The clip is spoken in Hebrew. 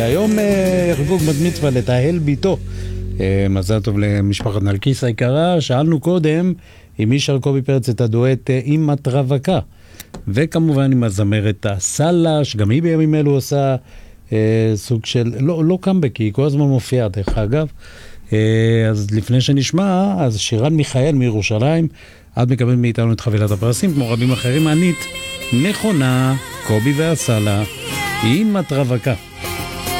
היום חגוג בת מצווה לתהל ביתו. מזל טוב למשפחת נלקיס היקרה. שאלנו קודם אם מי שר קובי פרץ את הדואט עם רווקה, וכמובן עם הזמרת הסלה, שגם היא בימים אלו עושה סוג של לא קאמבק, היא כל הזמן מופיעה דרך אגב. אז לפני שנשמע, אז שירן מיכאל מירושלים, את מקבלת מאיתנו את חבילת הפרסים כמו רבים אחרים. ענית נכונה, קובי והסלה עם רווקה.